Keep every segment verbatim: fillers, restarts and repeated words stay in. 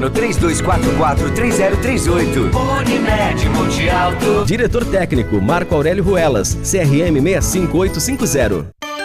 No três dois quatro quatro, três zero três oito. Unimed Monte Alto. Diretor técnico Marco Aurélio Ruelas, C R M seis cinco oito cinco zero.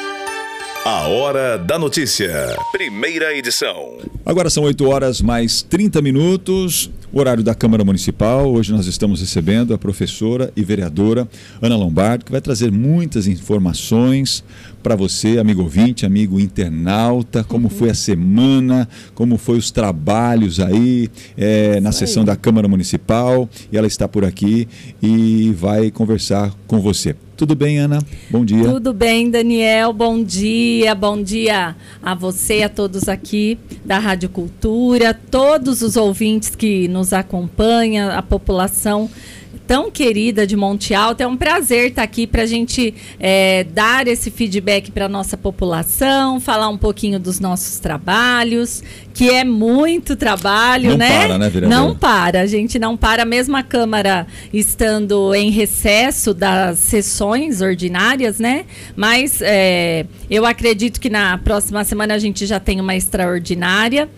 A Hora da Notícia, primeira edição. Agora são oito horas mais trinta minutos, horário da Câmara Municipal. Hoje nós estamos recebendo a professora e vereadora Ana Lombardo, que vai trazer muitas informações para você, amigo ouvinte, amigo internauta, como uhum. foi a semana, como foi os trabalhos aí é, na sessão da Câmara Municipal. E ela está por aqui e vai conversar com você. Tudo bem, Ana? Bom dia. Tudo bem, Daniel. Bom dia. Bom dia a você, a todos aqui da Rádio Cultura, todos os ouvintes que nos acompanham, a população tão querida de Monte Alto. É um prazer estar aqui para a gente é, dar esse feedback para a nossa população, falar um pouquinho dos nossos trabalhos, que é muito trabalho, não né? Não para, né, vereadora? Não para, a gente não para. Mesmo a Câmara estando em recesso das sessões ordinárias, né? Mas é, eu acredito que na próxima semana a gente já tem uma extraordinária.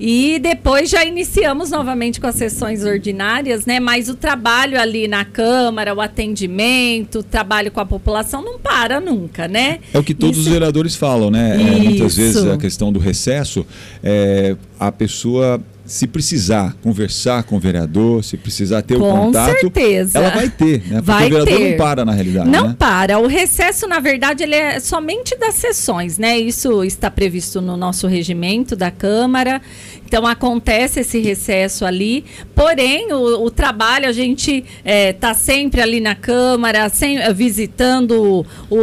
E depois já iniciamos novamente com as sessões ordinárias, né? Mas o trabalho ali na Câmara, o atendimento, o trabalho com a população não para nunca, né? É o que todos Isso. os vereadores falam, né? É, muitas vezes a questão do recesso, é, a pessoa, se precisar conversar com o vereador, se precisar ter com o contato, certeza. ela vai ter, né? Porque vai o vereador ter. não para na realidade, Não né? para. O recesso, na verdade, ele é somente das sessões, né? Isso está previsto no nosso regimento da Câmara. Então, acontece esse recesso ali, porém, o, o trabalho, a gente está é, sempre ali na Câmara, sem, visitando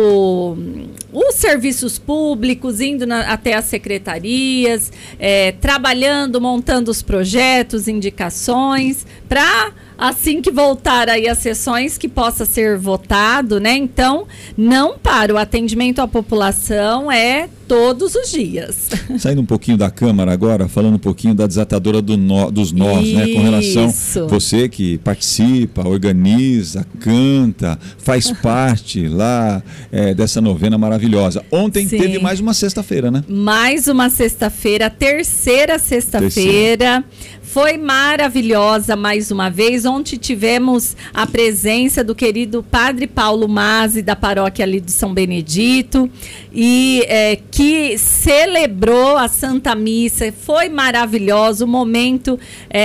o, os serviços públicos, indo na, até as secretarias, é, trabalhando, montando os projetos, indicações, para assim que voltar aí as sessões, que possa ser votado, né? Então, não para. O atendimento à população é todos os dias. Saindo um pouquinho da Câmara agora, falando um pouquinho da desatadora do nó, dos nós, Isso. né? Com relação a você que participa, organiza, canta, faz parte lá é, dessa novena maravilhosa. Ontem Sim. teve mais uma sexta-feira, né? Mais uma sexta-feira, terceira sexta-feira. Foi maravilhosa mais uma vez. Ontem tivemos a presença do querido Padre Paulo Mazzi, da paróquia ali do São Benedito, e é, que celebrou a Santa Missa. Foi maravilhoso, o momento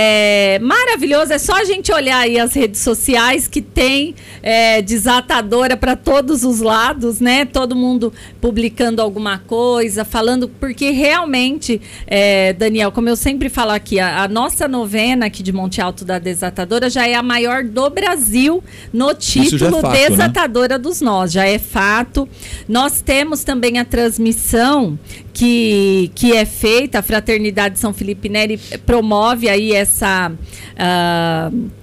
é, maravilhoso. É só a gente olhar aí as redes sociais, que tem é, desatadora para todos os lados, né? Todo mundo publicando alguma coisa, falando, porque realmente, é, Daniel, como eu sempre falo aqui, a, a nossa novena aqui de Monte Alto da Desatadora já é a maior do Brasil no título é fato, Desatadora, né? Dos Nós, já é fato. Nós temos também a transmissão que, que é feita, a Fraternidade São Felipe Neri promove aí essa... Uh,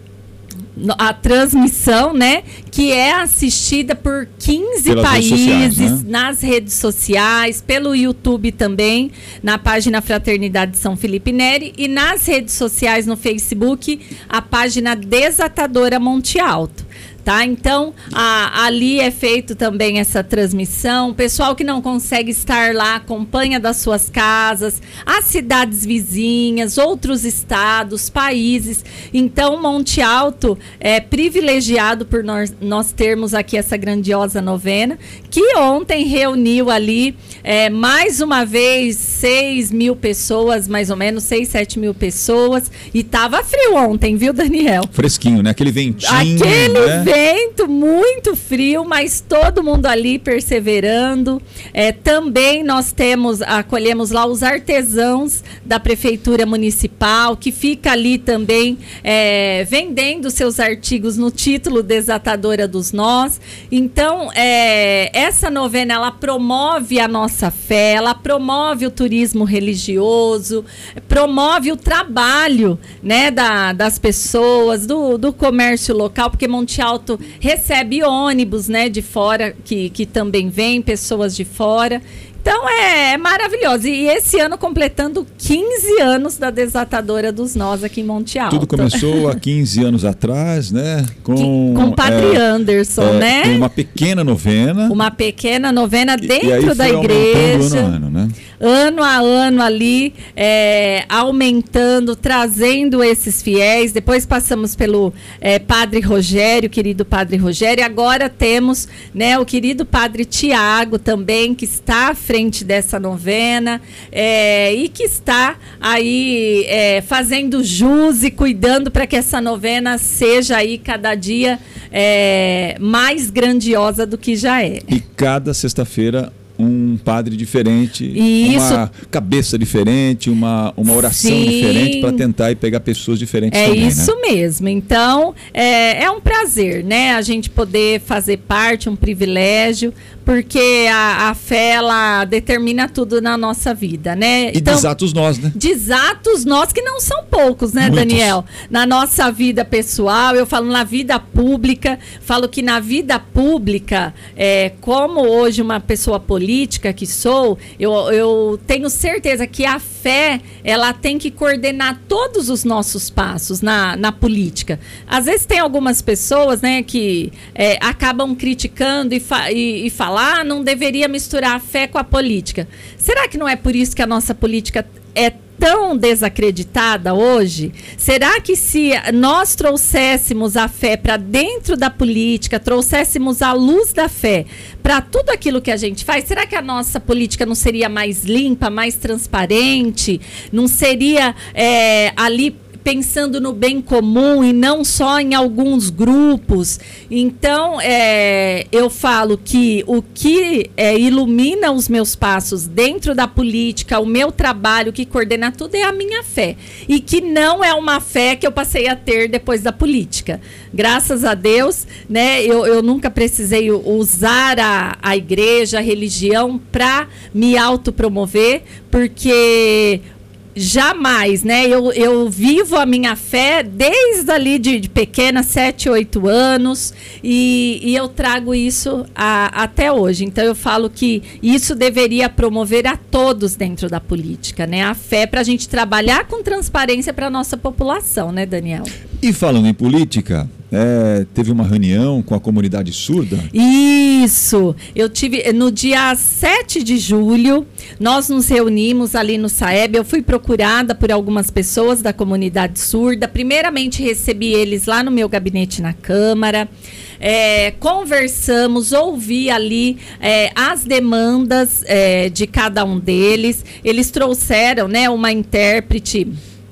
a transmissão, né, que é assistida por quinze Pelas países, redes sociais, né? Nas redes sociais, pelo YouTube também, na página Fraternidade São Felipe Neri, e nas redes sociais, no Facebook, a página Desatadora Monte Alto. Tá? Então, a, ali é feito também essa transmissão. O pessoal que não consegue estar lá acompanha das suas casas, as cidades vizinhas, outros estados, países. Então, Monte Alto é privilegiado por nós, nós termos aqui essa grandiosa novena, que ontem reuniu ali é, mais uma vez seis mil pessoas, mais ou menos, seis, sete mil pessoas. E tava frio ontem, viu, Daniel? Fresquinho, né? Aquele ventinho. Aquele né? vento. Vento muito frio, mas todo mundo ali perseverando. É, também nós temos, acolhemos lá os artesãos da Prefeitura Municipal, que fica ali também é, vendendo seus artigos no título Desatadora dos Nós. Então, é, essa novena, ela promove a nossa fé, ela promove o turismo religioso, promove o trabalho, né, da, das pessoas, do, do comércio local, porque Monte Alto recebe ônibus, né, de fora, que, que também vem pessoas de fora. Então é, é maravilhoso. E esse ano completando quinze anos da Desatadora dos Nós aqui em Monte Alto. Tudo começou há quinze anos atrás, né? Com, com o Padre é, Anderson, é, né? Com uma pequena novena. Uma pequena novena dentro e, e aí da foi igreja. Ano a ano, né? Ano a ano ali, é, aumentando, trazendo esses fiéis. Depois passamos pelo é, Padre Rogério, querido Padre Rogério. Agora temos, né, o querido Padre Tiago também, que está à frente dessa novena é, e que está aí é, fazendo jus e cuidando para que essa novena seja aí cada dia é, mais grandiosa do que já é. E cada sexta-feira um padre diferente, Isso. uma cabeça diferente, uma, uma oração Sim. diferente para tentar e pegar pessoas diferentes é também, isso né? mesmo. Então, é, é um prazer, né? A gente poder fazer parte, um privilégio, porque a, a fé, ela determina tudo na nossa vida, né? E então, desatos nós, né? Desatos nós, que não são poucos, né, Muitos. Daniel? Na nossa vida pessoal, eu falo na vida pública, falo que na vida pública, é, como hoje uma pessoa política que sou, eu, eu tenho certeza que a fé, ela tem que coordenar todos os nossos passos na, na política. Às vezes tem algumas pessoas, né, que é, acabam criticando e, fa e, e falam, ah, não deveria misturar a fé com a política. Será que não é por isso que a nossa política é tão desacreditada hoje? Será que se nós trouxéssemos a fé para dentro da política, trouxéssemos a luz da fé para tudo aquilo que a gente faz, será que a nossa política não seria mais limpa, mais transparente? Não seria é, ali pensando no bem comum e não só em alguns grupos? Então, é, eu falo que o que é, ilumina os meus passos dentro da política, o meu trabalho, que coordena tudo, é a minha fé. E que não é uma fé que eu passei a ter depois da política. Graças a Deus, né, eu, eu nunca precisei usar a, a igreja, a religião, para me autopromover, porque jamais, né? Eu, eu vivo a minha fé desde ali de, de pequena, sete, oito anos, e, e eu trago isso a, até hoje. Então eu falo que isso deveria promover a todos dentro da política, né? A fé, para a gente trabalhar com transparência para a nossa população, né, Daniel? E falando em política, é, teve uma reunião com a comunidade surda? Isso! Eu tive, no dia sete de julho, nós nos reunimos ali no SAEB. Eu fui procurada por algumas pessoas da comunidade surda. Primeiramente, recebi eles lá no meu gabinete na Câmara. É, conversamos, ouvi ali é, as demandas é, de cada um deles. Eles trouxeram, né, uma intérprete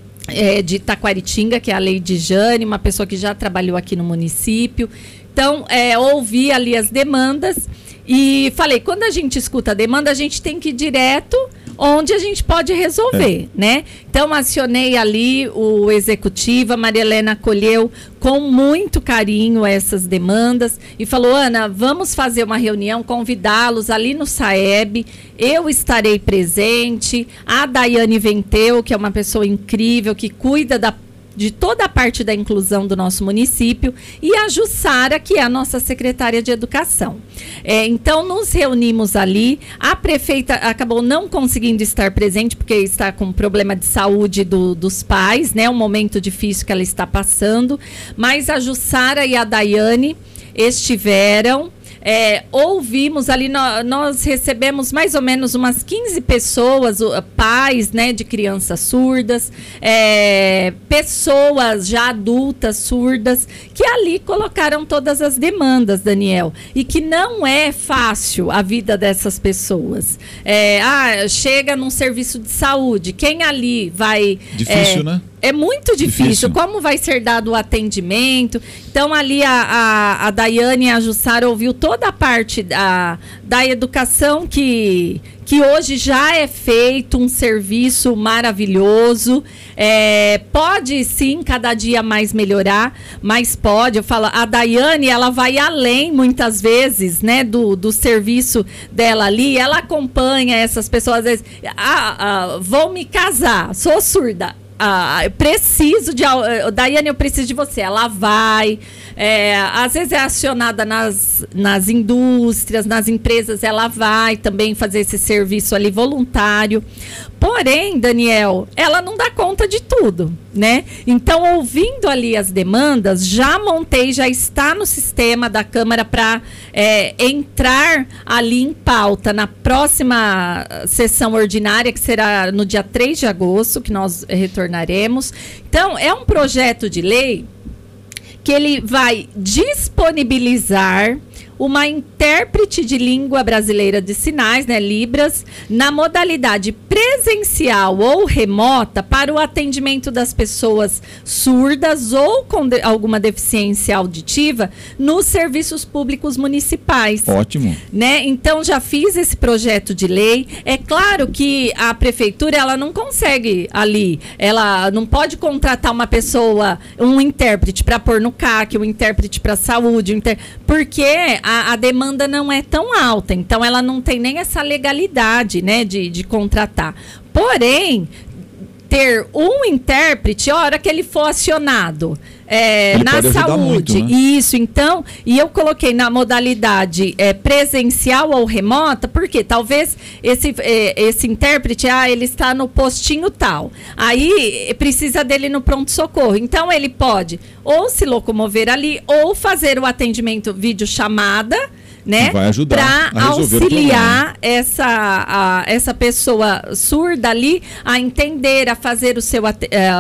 É, de Taquaritinga, que é a Lady Jane, uma pessoa que já trabalhou aqui no município. Então, é, ouvi ali as demandas e falei, quando a gente escuta a demanda, a gente tem que ir direto onde a gente pode resolver, é. né? Então, acionei ali o executivo, a Maria Helena acolheu com muito carinho essas demandas e falou, Ana, vamos fazer uma reunião, convidá-los ali no SAEB, eu estarei presente, a Daiane Venteu, que é uma pessoa incrível, que cuida da de toda a parte da inclusão do nosso município, e a Jussara, que é a nossa secretária de educação. É, então, nos reunimos ali. A prefeita acabou não conseguindo estar presente, porque está com problema de saúde do, dos pais, né? Um momento difícil que ela está passando. Mas a Jussara e a Daiane estiveram. É, ouvimos ali, nós, nós recebemos mais ou menos umas quinze pessoas, pais, né, de crianças surdas, é, pessoas já adultas surdas, que ali colocaram todas as demandas, Daniel, e que não é fácil a vida dessas pessoas. É, ah, chega num serviço de saúde, quem ali vai... Difícil, é, né? É muito difícil. difícil. Como vai ser dado o atendimento? Então, ali a, a, a Daiane e a Jussara ouviu toda a parte da, da educação que, que hoje já é feito, um serviço maravilhoso. É, pode, sim, cada dia mais melhorar, mas pode. Eu falo, a Daiane, ela vai além, muitas vezes, né, do, do serviço dela ali. Ela acompanha essas pessoas, às vezes, ah, ah, vou me casar, sou surda. ah, eu preciso de... Daiane, eu preciso de você. Ela vai... É, às vezes é acionada nas, nas indústrias, nas empresas, ela vai também fazer esse serviço ali voluntário. Porém, Daniel, ela não dá conta de tudo, né? Então, ouvindo ali as demandas, já montei, já está no sistema da Câmara para é, entrar ali em pauta na próxima sessão ordinária, que será no dia três de agosto, que nós retornaremos. Então, é um projeto de lei que ele vai disponibilizar uma intérprete de língua brasileira de sinais, né, Libras, na modalidade presencial ou remota para o atendimento das pessoas surdas ou com de, alguma deficiência auditiva nos serviços públicos municipais. Ótimo. Né? Então, já fiz esse projeto de lei. É claro que a prefeitura, ela não consegue ali, ela não pode contratar uma pessoa, um intérprete para pôr no C A C, um intérprete para saúde, um inter... porque A, a demanda não é tão alta, então ela não tem nem essa legalidade, né, de, de contratar. Porém, ter um intérprete, a hora que ele for acionado é, na saúde, muito, né? Isso, então, e eu coloquei na modalidade é, presencial ou remota, porque talvez esse, é, esse intérprete, ah, ele está no postinho tal, aí precisa dele no pronto-socorro, então ele pode ou se locomover ali, ou fazer o atendimento videochamada, né, para auxiliar essa, a, essa pessoa surda ali a entender, a fazer o seu, uh,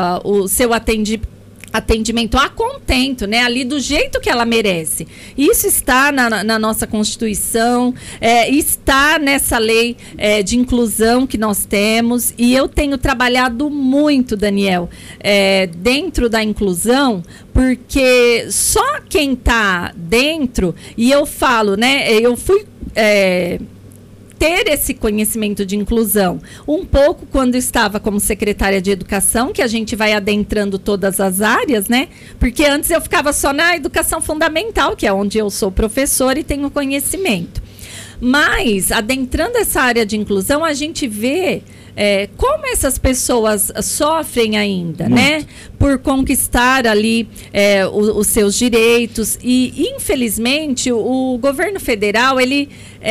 o seu atendimento. atendimento a contento, né? Ali do jeito que ela merece. Isso está na, na nossa Constituição, é, está nessa lei é, de inclusão que nós temos, e eu tenho trabalhado muito, Daniel, é, dentro da inclusão, porque só quem está dentro, e eu falo, né? Eu fui... É, ter esse conhecimento de inclusão, um pouco quando estava como secretária de educação, que a gente vai adentrando todas as áreas, né? Porque antes eu ficava só na educação fundamental, que é onde eu sou professora e tenho conhecimento. Mas, adentrando essa área de inclusão, a gente vê é, como essas pessoas sofrem ainda, muito, né? Por conquistar ali é, o, os seus direitos. E, infelizmente, o, o governo federal, ele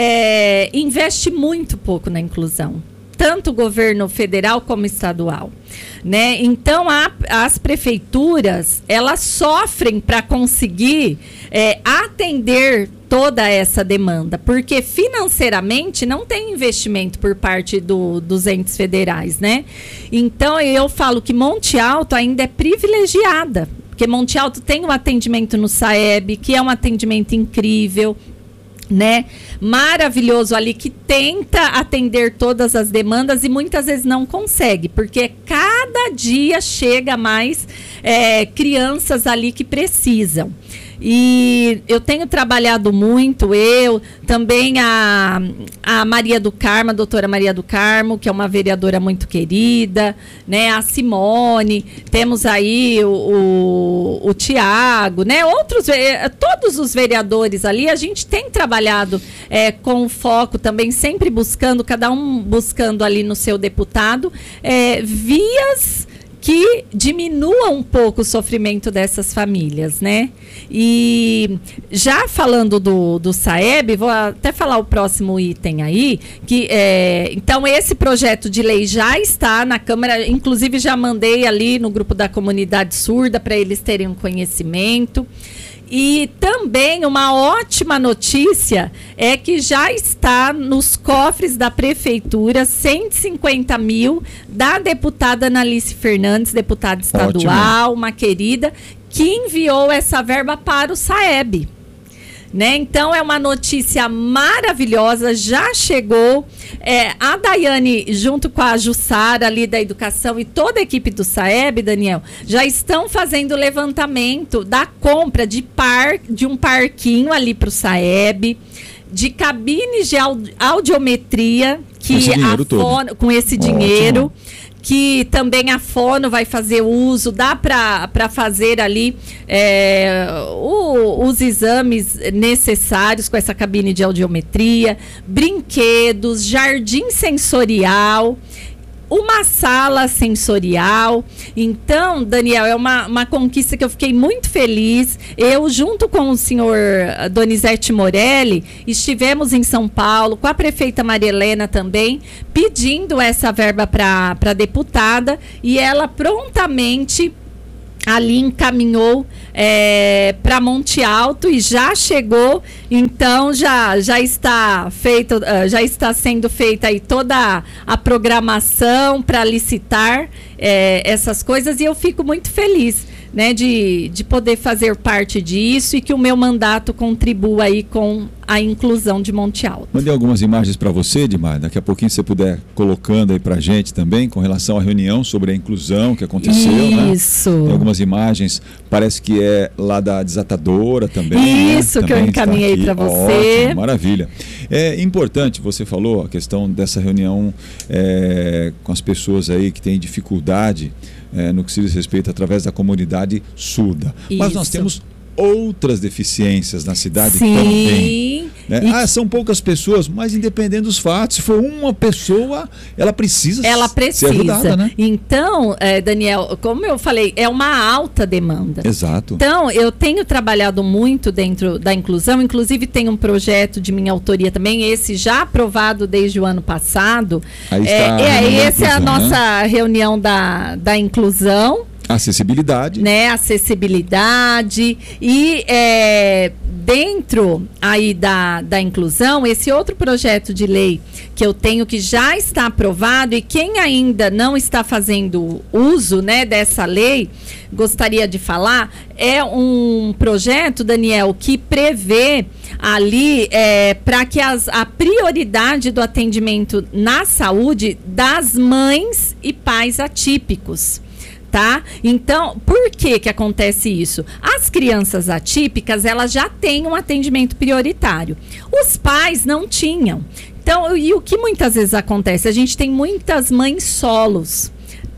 é, investe muito pouco na inclusão. Tanto o governo federal como estadual, né? Então, a, as prefeituras, elas sofrem para conseguir é, atender toda essa demanda, porque financeiramente não tem investimento por parte do, dos entes federais, né? Então, eu falo que Monte Alto ainda é privilegiada, porque Monte Alto tem um atendimento no SAEB, que é um atendimento incrível, né, maravilhoso ali, que tenta atender todas as demandas e muitas vezes não consegue, porque cada dia chega mais é, crianças ali que precisam. E eu tenho trabalhado muito, eu, também a, a Maria do Carmo, a doutora Maria do Carmo, que é uma vereadora muito querida, né, a Simone, temos aí o, o, o Tiago, né, outros, todos os vereadores ali, a gente tem trabalhado é, com foco também, sempre buscando, cada um buscando ali no seu deputado, é, vias que diminua um pouco o sofrimento dessas famílias, né? E já falando do, do SAEB, vou até falar o próximo item aí, que é, então esse projeto de lei já está na Câmara, inclusive já mandei ali no grupo da comunidade surda para eles terem um conhecimento. E também uma ótima notícia é que já está nos cofres da Prefeitura cento e cinquenta mil da deputada Analice Fernandes, deputada estadual, ótimo, uma querida, que enviou essa verba para o SAEB. Né? Então, é uma notícia maravilhosa, já chegou. É, a Daiane, junto com a Jussara ali da educação e toda a equipe do SAEB, Daniel, já estão fazendo o levantamento da compra de, par, de um parquinho ali para o SAEB, de cabines de audiometria, que esse a Fono, com esse dinheiro, ótimo, que também a Fono vai fazer uso, dá para fazer ali é, o, os exames necessários com essa cabine de audiometria, brinquedos, jardim sensorial. uma sala sensorial. Então, Daniel, é uma, uma conquista que eu fiquei muito feliz. Eu, junto com o senhor Donizete Morelli, estivemos em São Paulo, com a prefeita Maria Helena também, pedindo essa verba para a deputada, e ela prontamente ali encaminhou é, para Monte Alto e já chegou. Então já, já está feito, uh, já está sendo feita aí toda a programação para licitar é, essas coisas, e eu fico muito feliz, né, de, de poder fazer parte disso e que o meu mandato contribua aí com a inclusão de Monte Alto. Mandei algumas imagens para você, Edmar, daqui a pouquinho você puder colocando aí para a gente também, com relação à reunião sobre a inclusão que aconteceu, né? Isso. Tem algumas imagens, parece que é lá da desatadora também. Isso, né? que também eu encaminhei para você. Ótimo, maravilha. É importante, você falou a questão dessa reunião é, com as pessoas aí que têm dificuldade é, no que se diz respeito através da comunidade surda. Isso. Mas nós temos outras deficiências na cidade Sim. também. Né? E... Ah, são poucas pessoas, mas independente dos fatos, se for uma pessoa, ela precisa, ela precisa. ser ajudada, né? Então, é, Daniel, como eu falei, é uma alta demanda. Exato. Então, eu tenho trabalhado muito dentro da inclusão, inclusive tem um projeto de minha autoria também, esse já aprovado desde o ano passado. Aí está é, a é, essa é a inclusão, nossa né? reunião da, da inclusão. Acessibilidade. Né, acessibilidade e é, dentro aí da, da inclusão, esse outro projeto de lei que eu tenho que já está aprovado, e quem ainda não está fazendo uso, né, dessa lei, gostaria de falar, é um projeto, Daniel, que prevê ali é, para que as, a prioridade do atendimento na saúde das mães e pais atípicos. Tá? Então, por que que acontece isso? As crianças atípicas, elas já têm um atendimento prioritário. Os pais não tinham. Então, e o que muitas vezes acontece? A gente tem muitas mães solos.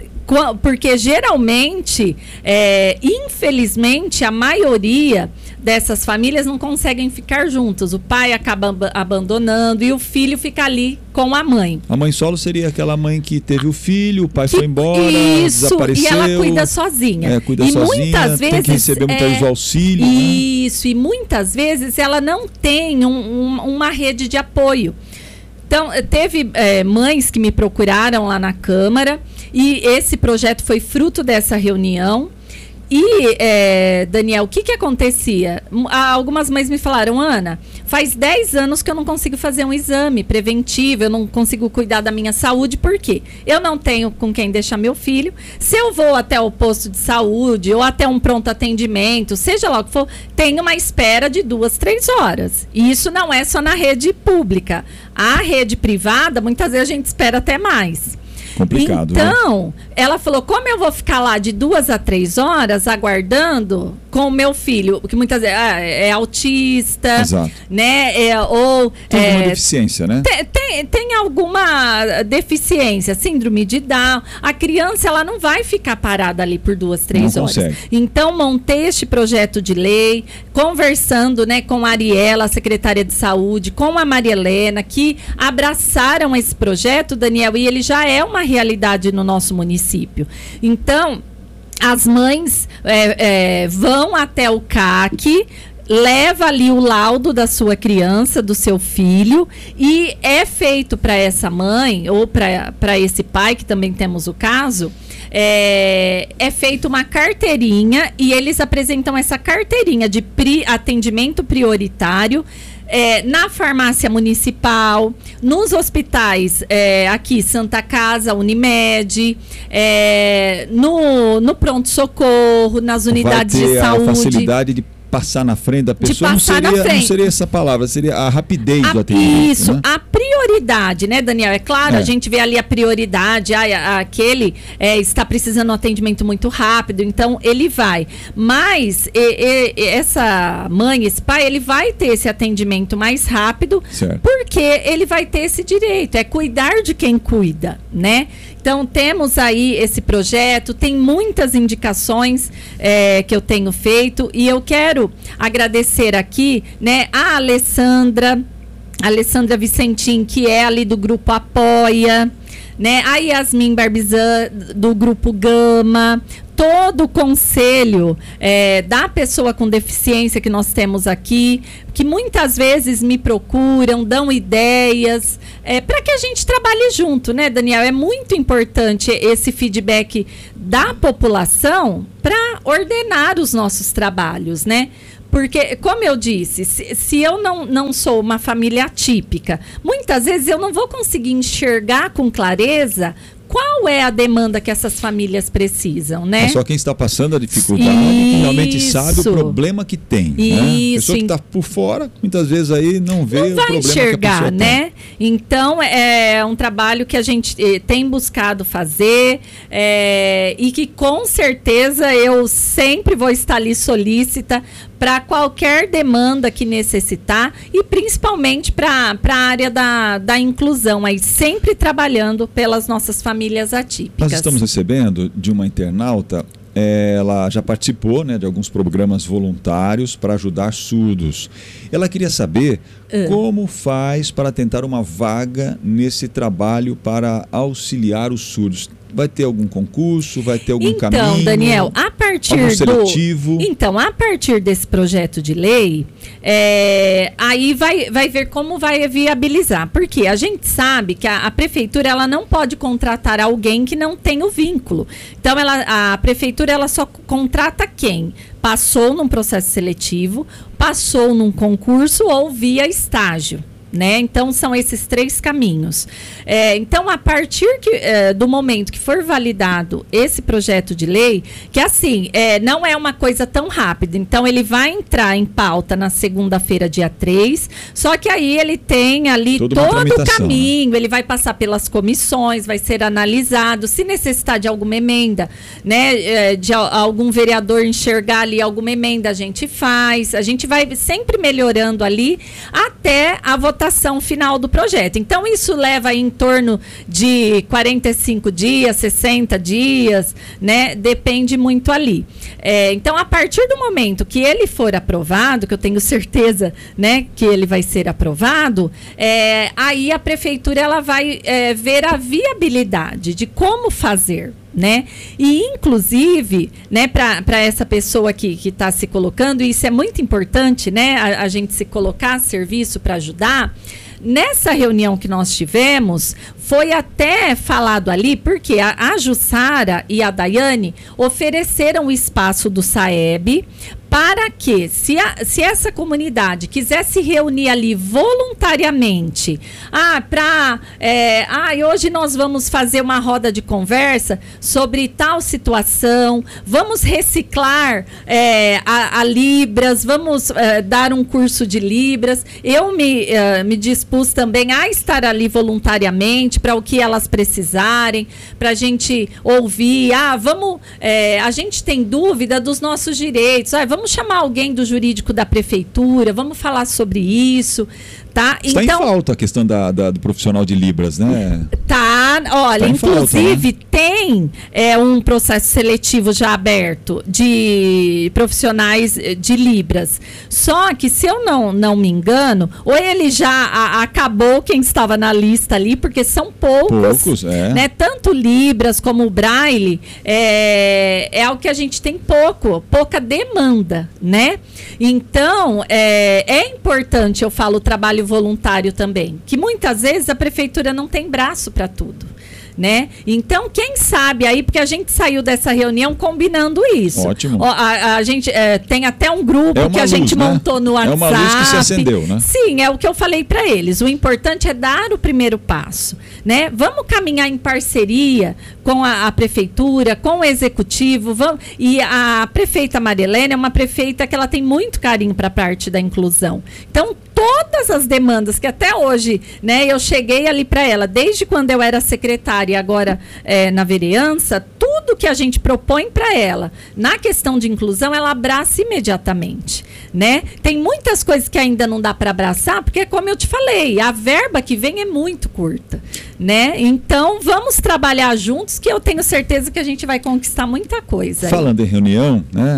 Porque geralmente, é, infelizmente, a maioria dessas famílias não conseguem ficar juntos. O pai acaba ab- abandonando e o filho fica ali com a mãe. A mãe solo seria aquela mãe que teve o filho, o pai que, foi embora, isso, desapareceu. E ela cuida sozinha. É, cuida e sozinha, muitas tem vezes, que receber muitas vezes é, o auxílio. Isso, né? E muitas vezes ela não tem um, um, uma rede de apoio. Então, teve é, mães que me procuraram lá na Câmara, e esse projeto foi fruto dessa reunião. E, é, Daniel, o que que acontecia? Algumas mães me falaram: Ana, faz dez anos que eu não consigo fazer um exame preventivo, eu não consigo cuidar da minha saúde, por quê? Eu não tenho com quem deixar meu filho. Se eu vou até o posto de saúde ou até um pronto atendimento, seja lá o que for, tem uma espera de duas, três horas. E isso não é só na rede pública. A rede privada, muitas vezes a gente espera até mais. Complicado. Então, né? ela falou: como eu vou ficar lá de duas a três horas aguardando com o meu filho, que muitas vezes ah, é autista, Exato. né? É, ou Tem é, alguma deficiência, né? Tem, tem, tem alguma deficiência, síndrome de Down. A criança, ela não vai ficar parada ali por duas, três Não horas. consegue. Então, montei este projeto de lei, conversando, né, com a Ariela, a secretária de saúde, com a Maria Helena, que abraçaram esse projeto, Daniel, e ele já é uma realidade no nosso município. Então, as mães é, é, vão até o C A C, leva ali o laudo da sua criança, do seu filho, e é feito para essa mãe ou para esse pai, que também temos o caso, é, é feita uma carteirinha, e eles apresentam essa carteirinha de pri, atendimento prioritário É, na farmácia municipal, nos hospitais, é, aqui Santa Casa, Unimed, é, no, no pronto-socorro, nas unidades Vai ter de saúde. a facilidade de passar na frente da pessoa, não passar na seria, não frente. seria essa palavra, seria a rapidez A- do atendimento. Isso, né? a prioridade, né, Daniel? É claro, É. a gente vê ali a prioridade, ah, a- aquele é, está precisando de um atendimento muito rápido, então ele vai. Mas e- e- essa mãe, esse pai, ele vai ter esse atendimento mais rápido, Certo. porque ele vai ter esse direito, é cuidar de quem cuida, né? Então, temos aí esse projeto, tem muitas indicações é, que eu tenho feito, e eu quero agradecer aqui, né, a Alessandra, Alessandra Vicentim, que é ali do Grupo Apoia, né? A Yasmin Barbizan, do Grupo Gama, todo o conselho é, da pessoa com deficiência que nós temos aqui, que muitas vezes me procuram, dão ideias, é, para que a gente trabalhe junto, né, Daniel? É muito importante esse feedback da população para ordenar os nossos trabalhos, né? Porque, como eu disse, se, se eu não, não sou uma família atípica, muitas vezes eu não vou conseguir enxergar com clareza qual é a demanda que essas famílias precisam, né? É só quem está passando a dificuldade que realmente sabe o problema que tem. Isso. Né? A pessoa que está por fora, muitas vezes aí não vê não o problema enxergar, que a pessoa né? tem. Então, é um trabalho que a gente eh, tem buscado fazer é, e que com certeza eu sempre vou estar ali solícita para qualquer demanda que necessitar e principalmente para a área da, da inclusão, aí sempre trabalhando pelas nossas famílias atípicas. Nós estamos recebendo de uma internauta, ela já participou, né, de alguns programas voluntários para ajudar surdos. Ela queria saber uh. como faz para tentar uma vaga nesse trabalho para auxiliar os surdos. Vai ter algum concurso? Vai ter algum então, caminho? Então, Daniel, a partir algum seletivo? do... Então, a partir desse projeto de lei, é, aí vai, vai ver como vai viabilizar. Porque a gente sabe que a, a prefeitura ela não pode contratar alguém que não tem o vínculo. Então, ela, a prefeitura ela só contrata quem passou num processo seletivo, passou num concurso ou via estágio. Né? Então, são esses três caminhos. É, então, a partir que, é, do momento que for validado esse projeto de lei, que assim, é, não é uma coisa tão rápida. Então, ele vai entrar em pauta na segunda-feira, dia três, só que aí ele tem ali Toda todo o caminho, né? Ele vai passar pelas comissões, vai ser analisado, se necessitar de alguma emenda, né? De algum vereador enxergar ali alguma emenda, a gente faz, a gente vai sempre melhorando ali até a votação votação final do projeto. Então, isso leva em torno de quarenta e cinco dias, sessenta dias, né? Depende muito ali. É, então, a partir do momento que ele for aprovado, que eu tenho certeza, né, que ele vai ser aprovado, é, aí a prefeitura ela vai é, ver a viabilidade de como fazer. Né? E, inclusive, né, para essa pessoa que está se colocando, e isso é muito importante, né, a, a gente se colocar a serviço para ajudar. Nessa reunião que nós tivemos, foi até falado ali, porque a, a Jussara e a Daiane ofereceram o espaço do SAEB para que, se, a, se essa comunidade quiser se reunir ali voluntariamente, ah, para, é, ah, hoje nós vamos fazer uma roda de conversa sobre tal situação, vamos reciclar é, a, a Libras, vamos é, dar um curso de Libras. Eu me, é, me dispus também a estar ali voluntariamente para o que elas precisarem, para a gente ouvir, ah, vamos, é, a gente tem dúvida dos nossos direitos, ah, vamos chamar alguém do jurídico da prefeitura, vamos falar sobre isso, tá? Está então, em falta a questão da, da, do profissional de Libras, né? Tá, olha, tá inclusive falta, né? Tem é, um processo seletivo já aberto de profissionais de Libras, só que se eu não, não me engano, ou ele já a, acabou quem estava na lista ali, porque são poucos, poucos é. né? Tanto Libras como o Braille, é, é algo que a gente tem pouco, pouca demanda, né? Então, é, é importante, eu falo, o trabalho voluntário também, que muitas vezes a prefeitura não tem braço para tudo. Né? Então, quem sabe aí, porque a gente saiu dessa reunião combinando isso. Ótimo. Ó, a, a gente é, tem até um grupo é que a luz, gente né? montou no WhatsApp. É uma luz que se acendeu, né? Sim, é o que eu falei para eles. O importante é dar o primeiro passo, né? Vamos caminhar em parceria com a, a prefeitura, com o executivo. Vamos, e a prefeita Marilene é uma prefeita que ela tem muito carinho para a parte da inclusão. Então, todas as demandas que até hoje, né, eu cheguei ali para ela, desde quando eu era secretária e agora é, na vereança, tudo que a gente propõe para ela, na questão de inclusão, ela abraça imediatamente, né? Tem muitas coisas que ainda não dá para abraçar, porque como eu te falei, a verba que vem é muito curta, né? Então, vamos trabalhar juntos, que eu tenho certeza que a gente vai conquistar muita coisa. Falando aí. em reunião, né?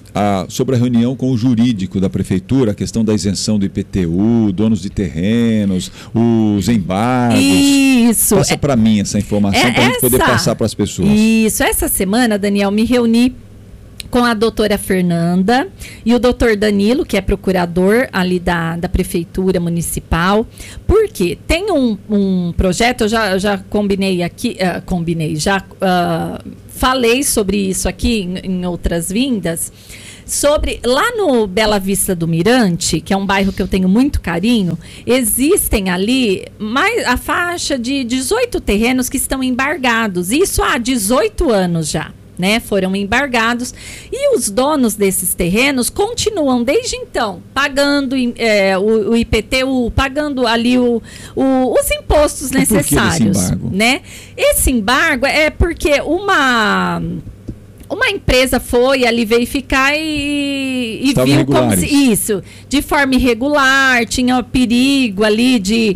a, sobre a reunião com o jurídico da prefeitura, a questão da isenção do I P T U, donos de terrenos, os embargos. Isso. Passa para mim essa informação é, para a gente poder passar para as pessoas. Isso. Essa semana, Daniel, me reuni com a doutora Fernanda e o doutor Danilo, que é procurador ali da, da Prefeitura Municipal, porque tem um, um projeto, eu já, já combinei aqui, uh, combinei, já uh, falei sobre isso aqui em, em outras vindas, sobre, lá no Bela Vista do Mirante, que é um bairro que eu tenho muito carinho, existem ali mais, a faixa de dezoito terrenos que estão embargados, isso há dezoito anos já. Né, foram embargados e os donos desses terrenos continuam desde então pagando é, o, o I P T U, pagando ali o, o, os impostos necessários. Por que desse embargo? Né? Esse embargo é porque uma uma empresa foi ali verificar e, e viu como se, isso, de forma irregular, tinha perigo ali de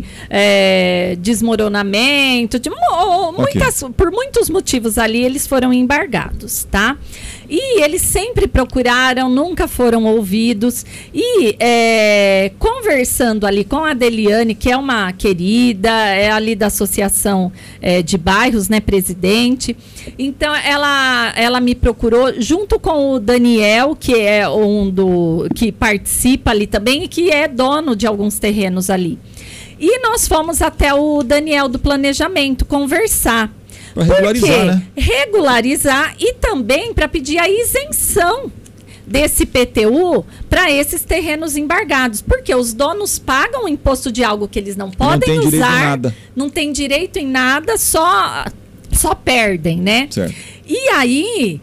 é, desmoronamento, de, muitas, okay. Por muitos motivos ali eles foram embargados, tá? E eles sempre procuraram, nunca foram ouvidos. E é, conversando ali com a Deliane, que é uma querida, é ali da Associação é, de Bairros, né, presidente. Então, ela, ela me procurou, junto com o Daniel, que é um do que participa ali também e que é dono de alguns terrenos ali. E nós fomos até o Daniel do Planejamento conversar. Para regularizar, né? Regularizar e também para pedir a isenção desse I P T U para esses terrenos embargados. Porque os donos pagam o imposto de algo que eles não podem não tem usar. Direito em nada. Não tem direito em nada, só, só perdem, né? Certo. E aí,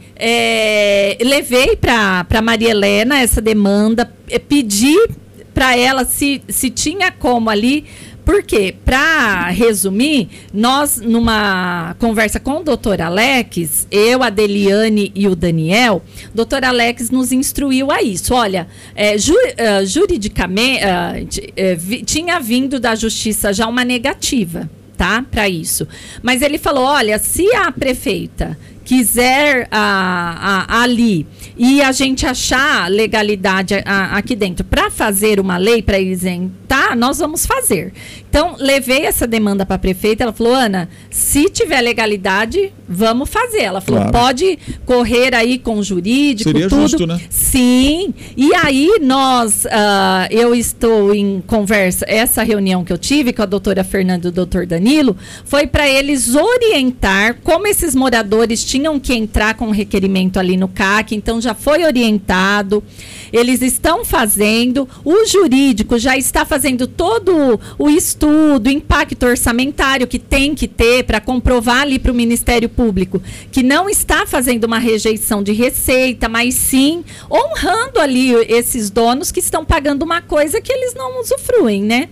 é, levei para a Maria Helena essa demanda, pedi para ela se, se tinha como ali. Porque, para resumir, nós, numa conversa com o doutor Alex, eu, a Deliane e o Daniel, o doutor Alex nos instruiu a isso. Olha, é, ju, uh, juridicamente, uh, uh, vi, tinha vindo da justiça já uma negativa, tá? Para isso. Mas ele falou, olha, se a prefeita quiser a, a, ali e a gente achar legalidade a, aqui dentro para fazer uma lei para isentar, nós vamos fazer. Então, levei essa demanda para a prefeita, ela falou, Ana, se tiver legalidade, vamos fazer. Ela falou, claro. Pode correr aí com o jurídico, seria tudo. Justo, né? Sim, e aí nós, uh, eu estou em conversa, essa reunião que eu tive com a doutora Fernanda e o doutor Danilo, foi para eles orientar como esses moradores tinham que entrar com requerimento ali no C A C, então já foi orientado, eles estão fazendo, o jurídico já está fazendo todo o estudo, impacto orçamentário que tem que ter para comprovar ali para o Ministério Público, que não está fazendo uma rejeição de receita, mas sim honrando ali esses donos que estão pagando uma coisa que eles não usufruem, né?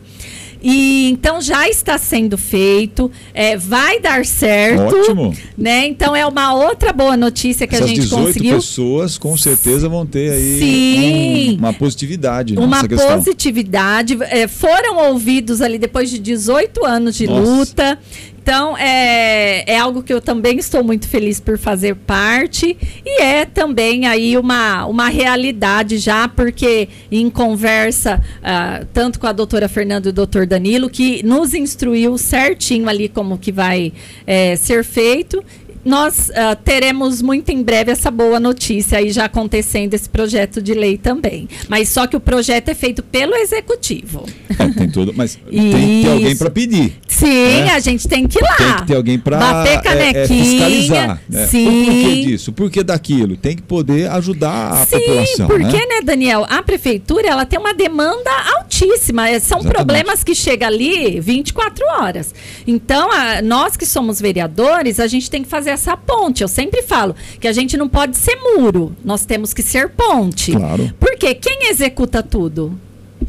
E então já está sendo feito, é, vai dar certo. Ótimo. Né? Então é uma outra boa notícia que Essas a gente dezoito conseguiu. pessoas com certeza vão ter aí Sim. Um, uma positividade. Uma nessa questão. positividade. É, foram ouvidos ali depois de dezoito anos de Nossa. luta. Então, é, é algo que eu também estou muito feliz por fazer parte e é também aí uma, uma realidade já, porque em conversa, uh, tanto com a doutora Fernanda e o doutor Danilo, que nos instruiu certinho ali como que vai é, ser feito, nós uh, teremos muito em breve essa boa notícia aí já acontecendo esse projeto de lei também. Mas só que o projeto é feito pelo executivo. É, tem todo, mas tem que ter alguém para pedir. Sim, né? A gente tem que ir lá. Tem que ter alguém para bater canequinha. É, é, fiscalizar. Né? Sim. Por, por que disso? Por que daquilo? Tem que poder ajudar a Sim, população. Porque, né? né, Daniel, a prefeitura ela tem uma demanda altíssima. São Exatamente. Problemas que chegam ali vinte e quatro horas. Então, a, nós que somos vereadores, a gente tem que fazer essa ponte. Eu sempre falo que a gente não pode ser muro, nós temos que ser ponte. Claro. Porque quem executa tudo? A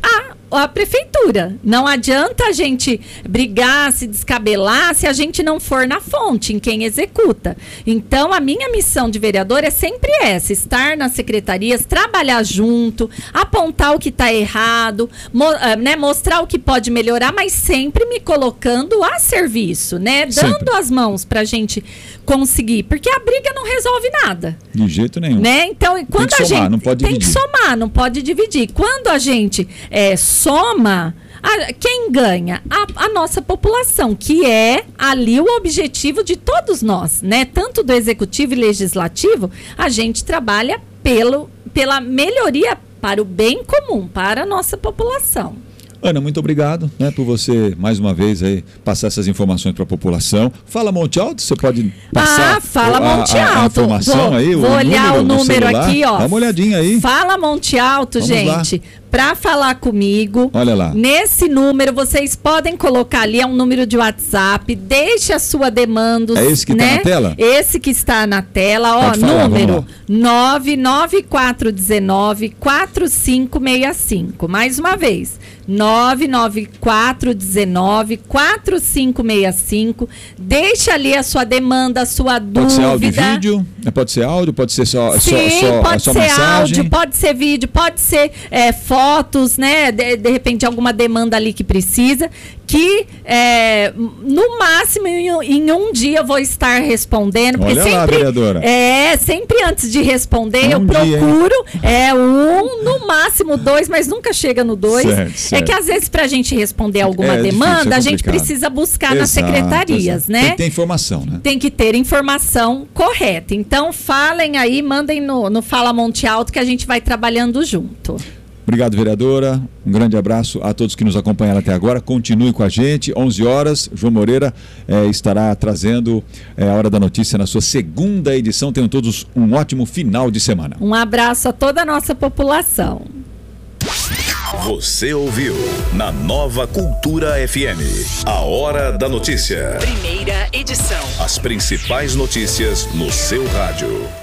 a prefeitura. Não adianta a gente brigar, se descabelar, se a gente não for na fonte, em quem executa. Então, a minha missão de vereador é sempre essa, estar nas secretarias, trabalhar junto, apontar o que está errado, mo né, mostrar o que pode melhorar, mas sempre me colocando a serviço, né? Dando sempre as mãos para a gente conseguir, porque a briga não resolve nada. De jeito nenhum. Né? Então, quando tem que a somar, gente não pode tem dividir. que somar, não pode dividir. Quando a gente é, soma, a, quem ganha? A, a nossa população, que é ali o objetivo de todos nós, né? Tanto do executivo e legislativo, a gente trabalha pelo, pela melhoria para o bem comum, para a nossa população. Ana, muito obrigado, né, por você, mais uma vez, aí, passar essas informações para a população. Fala Monte Alto, você pode passar ah, fala a, Monte a, a Alto. informação vou, aí? Vou o olhar número, o número aqui, ó. Dá uma olhadinha aí. Fala Monte Alto, Vamos gente. Para falar comigo, olha lá. Nesse número, vocês podem colocar ali, é um número de WhatsApp, deixe a sua demanda. É esse que né? está na tela? Esse que está na tela, ó, pode falar, número nove nove quatro um nove quatro cinco seis cinco. Mais uma vez, nove nove quatro um nove quatro cinco seis cinco. Deixa ali a sua demanda, a sua dúvida. Pode ser áudio e vídeo? Pode ser áudio, pode ser só, Sim, só, só, pode só ser mensagem? áudio, pode ser vídeo, pode ser é, fotos, né? De, de repente, alguma demanda ali que precisa. Que é, no máximo em, em um dia eu vou estar respondendo. Porque Olha sempre, lá, vereadora. É, sempre antes de responder, Um eu dia, procuro é, um, no máximo dois, mas nunca chega no dois. Certo, certo. É que às vezes, para a gente responder alguma É demanda, difícil, é a gente complicado. precisa buscar Exato, nas secretarias, exato. né? Tem que ter informação, né? Tem que ter informação correta. Então, falem aí, mandem no, no Fala Monte Alto que a gente vai trabalhando junto. Obrigado, vereadora. Um grande abraço a todos que nos acompanharam até agora. Continue com a gente. onze horas, João Moreira eh, estará trazendo eh, a Hora da Notícia na sua segunda edição. Tenham todos um ótimo final de semana. Um abraço a toda a nossa população. Você ouviu na Nova Cultura F M, a Hora da Notícia. Primeira edição. As principais notícias no seu rádio.